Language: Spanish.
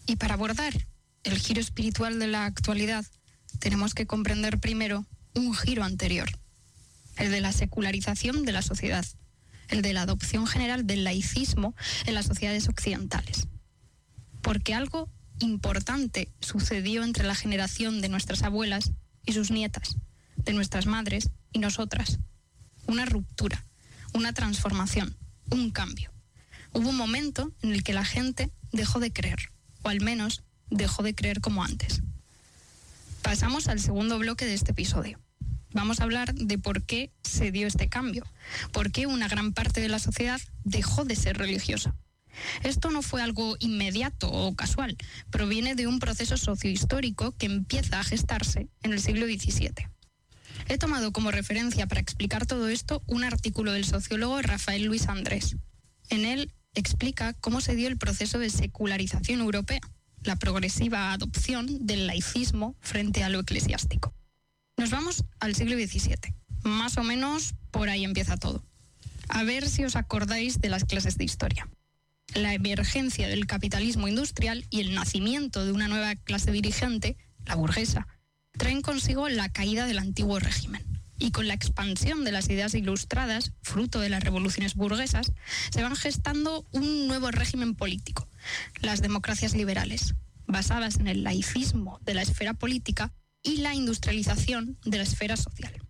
Y para abordar el giro espiritual de la actualidad, tenemos que comprender primero un giro anterior, el de la secularización de la sociedad, el de la adopción general del laicismo en las sociedades occidentales. Porque algo importante sucedió entre la generación de nuestras abuelas y sus nietas, de nuestras madres y nosotras. Una ruptura, una transformación, un cambio. Hubo un momento en el que la gente dejó de creer, o al menos dejó de creer como antes. Pasamos al segundo bloque de este episodio. Vamos a hablar de por qué se dio este cambio, por qué una gran parte de la sociedad dejó de ser religiosa. Esto no fue algo inmediato o casual, proviene de un proceso sociohistórico que empieza a gestarse en el siglo XVII. He tomado como referencia para explicar todo esto un artículo del sociólogo Rafael Luis Andrés. En él explica cómo se dio el proceso de secularización europea, la progresiva adopción del laicismo frente a lo eclesiástico. Nos vamos al siglo XVII. Más o menos por ahí empieza todo. A ver si os acordáis de las clases de historia. La emergencia del capitalismo industrial y el nacimiento de una nueva clase dirigente, la burguesa, traen consigo la caída del antiguo régimen. Y con la expansión de las ideas ilustradas, fruto de las revoluciones burguesas, se van gestando un nuevo régimen político, las democracias liberales, basadas en el laicismo de la esfera política y la industrialización de la esfera social.